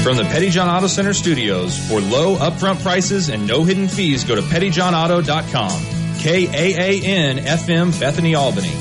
From the Petty John Auto Center studios, for low upfront prices and no hidden fees, go to pettyjohnauto.com. KAAN FM, Bethany, Albany.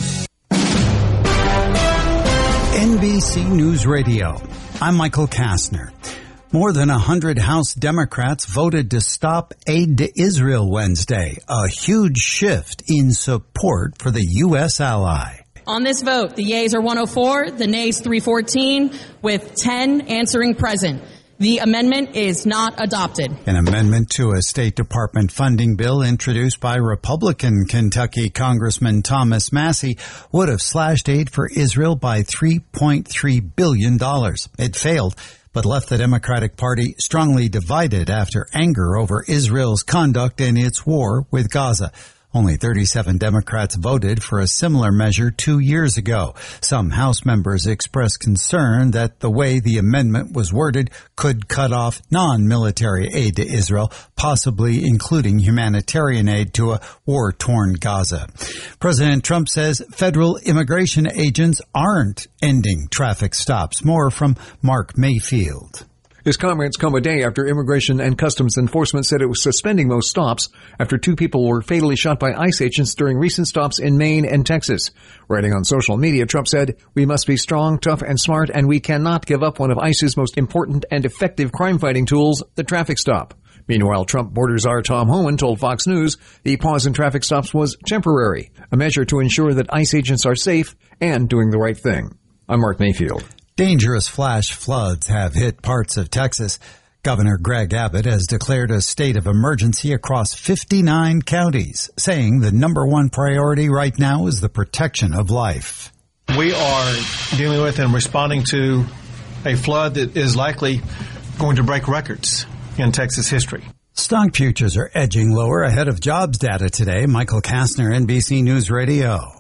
NBC News Radio. I'm Michael Kastner. More than 100 House Democrats voted to stop aid to Israel Wednesday, a huge shift in support for the U.S. ally. On this vote, the yeas are 104, the nays 314, with 10 answering present. The amendment is not adopted. An amendment to a State Department funding bill introduced by Republican Kentucky Congressman Thomas Massie would have slashed aid for Israel by $3.3 billion. It failed, but left the Democratic Party strongly divided after anger over Israel's conduct in its war with Gaza. Only 37 Democrats voted for a similar measure 2 years ago. Some House members expressed concern that the way the amendment was worded could cut off non-military aid to Israel, possibly including humanitarian aid to a war-torn Gaza. President Trump says federal immigration agents aren't ending traffic stops. More from Mark Mayfield. His comments come a day after Immigration and Customs Enforcement said it was suspending most stops after 2 people were fatally shot by ICE agents during recent stops in Maine and Texas. Writing on social media, Trump said, "We must be strong, tough, and smart, and we cannot give up one of ICE's most important and effective crime-fighting tools, the traffic stop." Meanwhile, Trump border czar Tom Homan told Fox News the pause in traffic stops was temporary, a measure to ensure that ICE agents are safe and doing the right thing. I'm Mark Mayfield. Dangerous flash floods have hit parts of Texas. Governor Greg Abbott has declared a state of emergency across 59 counties, saying the number one priority right now is the protection of life. We are dealing with and responding to a flood that is likely going to break records in Texas history. Stock futures are edging lower ahead of jobs data today. Michael Kastner, NBC News Radio.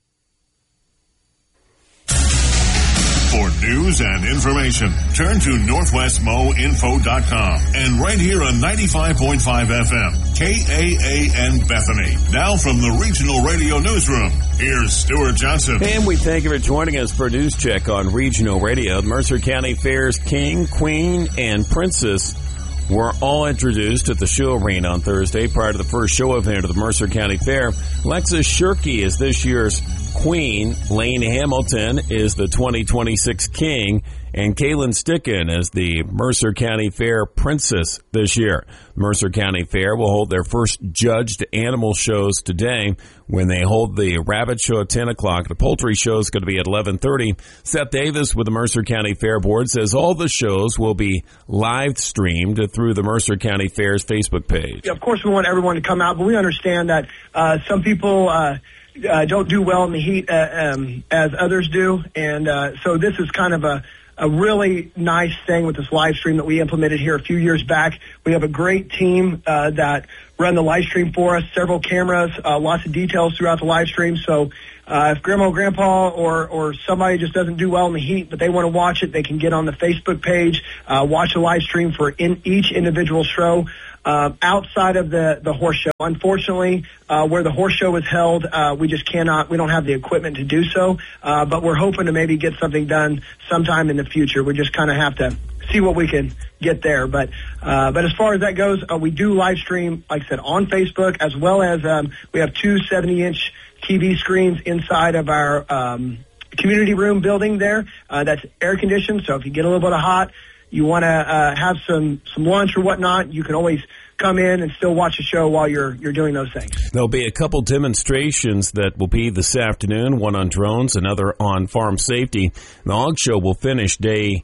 For news and information, turn to NorthwestMoInfo.com and right here on 95.5 FM, KAAN Bethany. Now from the Regional Radio Newsroom, here's Stuart Johnson. And we thank you for joining us for a news check on Regional Radio. The Mercer County Fair's King, Queen, and Princess were all introduced at the show arena on Thursday prior to the first show event of the Mercer County Fair. Lexus Shirky is this year's Queen, Lane Hamilton is the 2026 King, and Kaylin Sticken is the Mercer County Fair Princess this year. Mercer County Fair will hold their first judged animal shows today when they hold the rabbit show at 10 o'clock. The poultry show is going to be at 11:30. Seth Davis with the Mercer County Fair Board says all the shows will be live streamed through the Mercer County Fair's Facebook page. Of course, we want everyone to come out, but we understand that some people don't do well in the heat as others do, and so this is kind of a really nice thing with this live stream that we implemented here a few years back. We have a great team that run the live stream for us, several cameras, lots of details throughout the live stream. So if Grandma or Grandpa or somebody just doesn't do well in the heat, but they want to watch it, they can get on the Facebook page, watch the live stream for each individual show. Outside of the horse show, unfortunately, where the horse show is held, we don't have the equipment to do so, but we're hoping to maybe get something done sometime in the future. We just kind of have to see what we can get there. But as far as that goes, we do live stream, like I said, on Facebook, as well as we have 2 70-inch TV screens inside of our community room building there. That's air conditioned, so if you get a little bit of hot, you want to have some lunch or whatnot, you can always come in and still watch the show while you're doing those things. There'll be a couple demonstrations that will be this afternoon, one on drones, another on farm safety. The hog show will finish today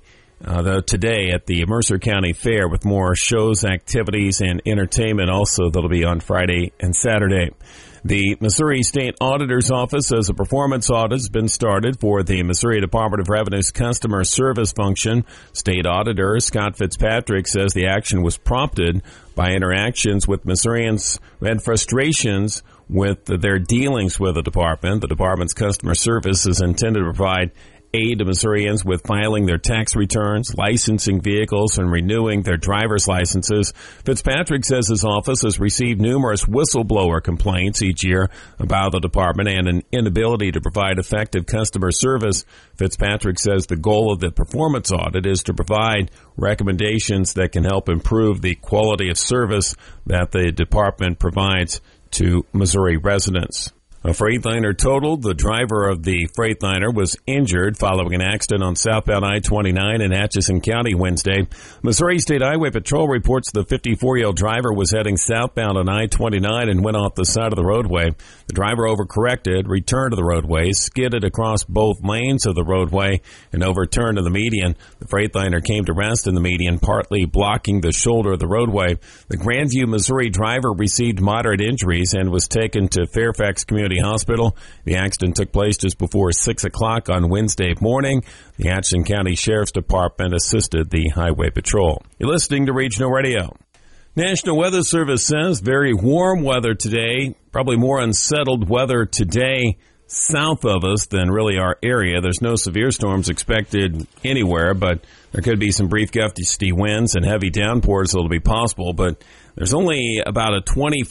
at the Mercer County Fair with more shows, activities, and entertainment also that'll be on Friday and Saturday. The Missouri State Auditor's Office says a performance audit has been started for the Missouri Department of Revenue's customer service function. State Auditor Scott Fitzpatrick says the action was prompted by interactions with Missourians who had frustrations with their dealings with the department. The department's customer service is intended to provide aid to Missourians with filing their tax returns, licensing vehicles, and renewing their driver's licenses. Fitzpatrick says his office has received numerous whistleblower complaints each year about the department and an inability to provide effective customer service. Fitzpatrick says the goal of the performance audit is to provide recommendations that can help improve the quality of service that the department provides to Missouri residents. A Freightliner totaled. The driver of the Freightliner was injured following an accident on southbound I-29 in Atchison County Wednesday. Missouri State Highway Patrol reports the 54-year-old driver was heading southbound on I-29 and went off the side of the roadway. The driver overcorrected, returned to the roadway, skidded across both lanes of the roadway, and overturned to the median. The Freightliner came to rest in the median, partly blocking the shoulder of the roadway. The Grandview, Missouri driver received moderate injuries and was taken to Fairfax Community Hospital. The accident took place just before 6 o'clock on Wednesday morning. The Atchison County Sheriff's Department assisted the Highway Patrol. You're listening to Regional Radio. National Weather Service says very warm weather today, probably more unsettled weather today south of us than really our area. There's no severe storms expected anywhere, but there could be some brief gusty winds and heavy downpours that'll be possible, but there's only about a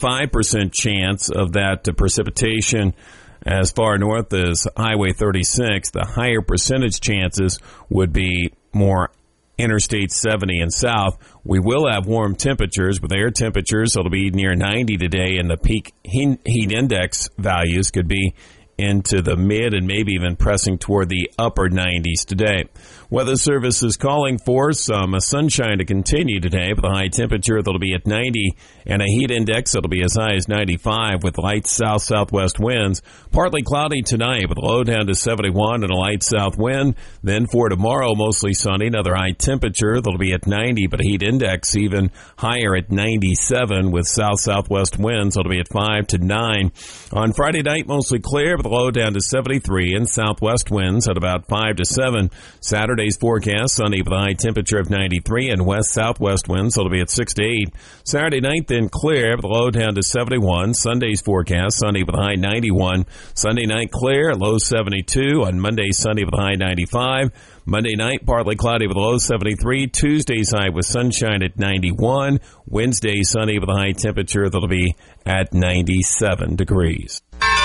25% chance of that precipitation as far north as Highway 36. The higher percentage chances would be more Interstate 70 and south. We will have warm temperatures with air temperatures that'll be near 90 today, and the peak heat index values could be into the mid and maybe even pressing toward the upper 90s today. Weather Service is calling for some sunshine to continue today with a high temperature that'll be at 90 and a heat index that'll be as high as 95 with light south-southwest winds. Partly cloudy tonight with a low down to 71 and a light south wind. Then for tomorrow, mostly sunny, another high temperature that'll be at 90 but a heat index even higher at 97 with south-southwest winds that'll be at 5 to 9. On Friday night, mostly clear with a low down to 73 and southwest winds at about 5 to 7. Saturday's forecast, sunny with a high temperature of 93 and west-southwest winds, so it'll be at 6 to 8. Saturday night, then clear with a low down to 71. Sunday's forecast, sunny with a high 91. Sunday night, clear, low 72. On Monday, sunny with a high 95. Monday night, partly cloudy with a low 73. Tuesday's high with sunshine at 91. Wednesday, sunny with a high temperature that'll be at 97 degrees.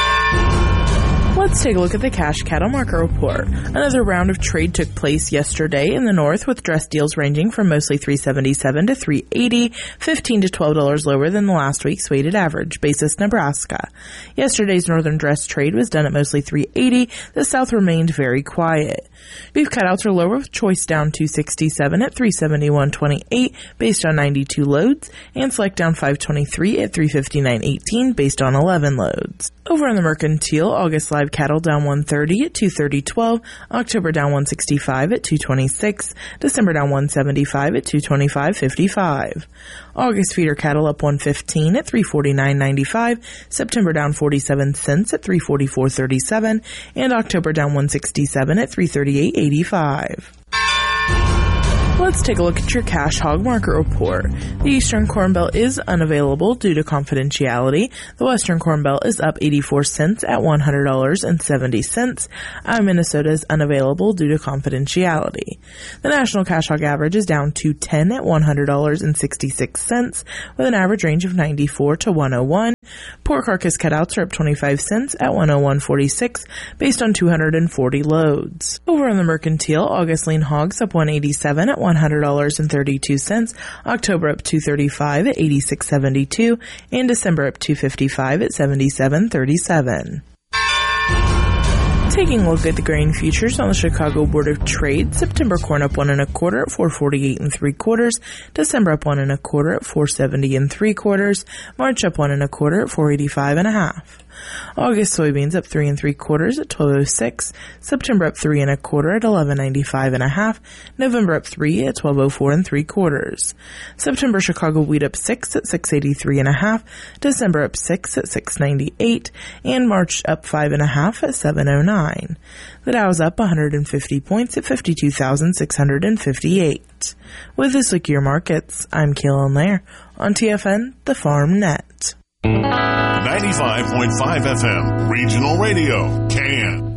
Let's take a look at the cash cattle market report. Another round of trade took place yesterday in the north with dress deals ranging from mostly $377 to $380, $15 to $12 lower than the last week's weighted average, basis Nebraska. Yesterday's northern dress trade was done at mostly $380. The south remained very quiet. Beef cutouts are lower with choice down $267 at $371.28 based on 92 loads, and select down $523 at $359.18 based on 11 loads. Over on the mercantile, August live cattle down $130 at $230.12, October down $165 at $226, December down $175 at $225.55. August feeder cattle up $115 at $349.95, September down 47 cents at $344.37, and October down $167 at $338.85. Let's take a look at your cash hog market report. The Eastern Corn Belt is unavailable due to confidentiality. The Western Corn Belt is up 84 cents at $100.70. Minnesota is unavailable due to confidentiality. The national cash hog average is down $2.10 at $100.66 with an average range of 94 to 101. Pork carcass cutouts are up 25 cents at $101.46 based on 240 loads. Over on the mercantile, August lean hogs up $187 at $100.32, October up $235 at $86.72, and December up $255 at $77.37. Taking a look at the grain futures on the Chicago Board of Trade, September corn up 1 1/4 at $4.48 3/4, December up 1 1/4 at $4.70 3/4, March up 1 1/4 at $4.85 1/2. August soybeans up 3 3/4 at $12.06, September up 3 1/4 at $11.95 1/2, November up 3 at $12.04 3/4. September Chicago wheat up 6 at $6.83 1/2, December up 6 at $6.98, and March up 5 1/2 at $7.09. The Dow's up 150 points at 52,658. With this look at your markets, I'm Kaylin Lair on TFN, the Farm Net. 95.5 FM, Regional Radio, CAN.